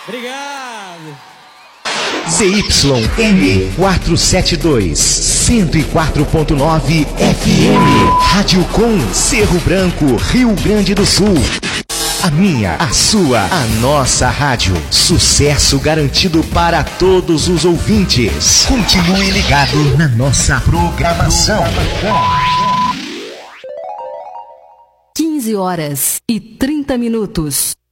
Obrigado. ZYM 472, 104.9 FM. Rádio Com, Cerro Branco, Rio Grande do Sul. A minha, a sua, a nossa rádio. Sucesso garantido para todos os ouvintes. Continue ligado na nossa programação. 15 horas e 30 minutos.